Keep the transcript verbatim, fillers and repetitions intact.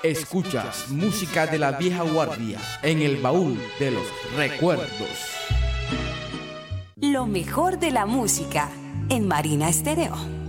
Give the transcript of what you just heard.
Escuchas música de la vieja guardia en el baúl de los recuerdos. Lo mejor de la música en Marina Estéreo.